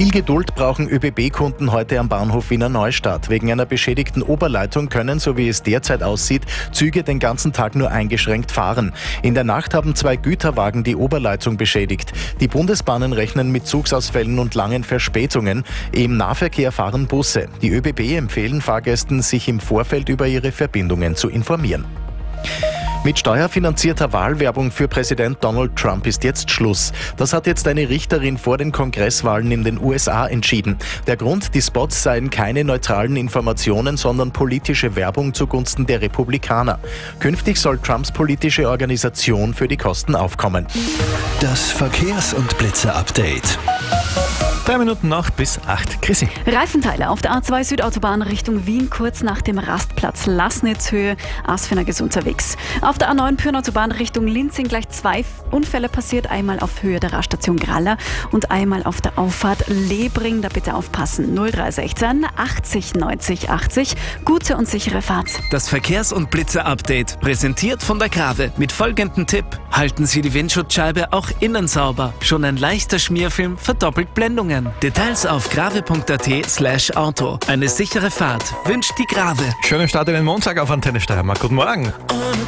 Viel Geduld brauchen ÖBB-Kunden heute am Bahnhof Wiener Neustadt. Wegen einer beschädigten Oberleitung können, so wie es derzeit aussieht, Züge den ganzen Tag nur eingeschränkt fahren. In der Nacht haben 2 Güterwagen die Oberleitung beschädigt. Die Bundesbahnen rechnen mit Zugsausfällen und langen Verspätungen. Im Nahverkehr fahren Busse. Die ÖBB empfehlen Fahrgästen, sich im Vorfeld über ihre Verbindungen zu informieren. Mit steuerfinanzierter Wahlwerbung für Präsident Donald Trump ist jetzt Schluss. Das hat jetzt eine Richterin vor den Kongresswahlen in den USA entschieden. Der Grund, die Spots seien keine neutralen Informationen, sondern politische Werbung zugunsten der Republikaner. Künftig soll Trumps politische Organisation für die Kosten aufkommen. Das Verkehrs- und Blitzer-Update. 3 Minuten noch bis 8. Chrissy. Reifenteile auf der A2 Südautobahn Richtung Wien, kurz nach dem Rastplatz Laßnitzhöhe, Asfener ist unterwegs. Auf der A9 Pyrnautobahn Richtung Linz sind gleich 2 Unfälle passiert, einmal auf Höhe der Raststation Graller und einmal auf der Auffahrt Lebring. Da bitte aufpassen. 0316 80 90 80. Gute und sichere Fahrt. Das Verkehrs- und Blitzer-Update, präsentiert von der Grave. Mit folgendem Tipp: Halten Sie die Windschutzscheibe auch innen sauber. Schon ein leichter Schmierfilm verdoppelt Blendungen. Details auf grave.at/auto. Eine sichere Fahrt wünscht die Grave. Schönen Start in den Montag auf Antenne Steiermark. Guten Morgen.